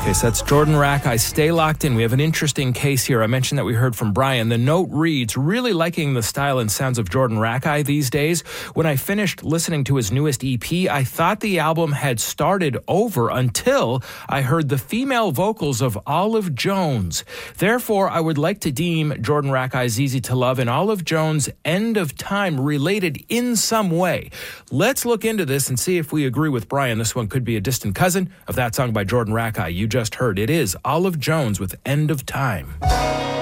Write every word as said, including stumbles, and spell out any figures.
Okay, so that's Jordan Rakei. Stay locked in. We have an interesting case here. I mentioned that we heard from Brian. The note reads, really liking the style and sounds of Jordan Rakei these days. When I finished listening to his newest E P, I thought the album had started over until I heard the female vocals of Olive Jones. Therefore, I would like to deem Jordan Rakei's Easy to Love and Olive Jones' End of Time related in some way. Let's look into this and see if we agree with Brian. This one could be a distant cousin of that song by Jordan Rakei you just heard. It is Olive Jones with End of Time.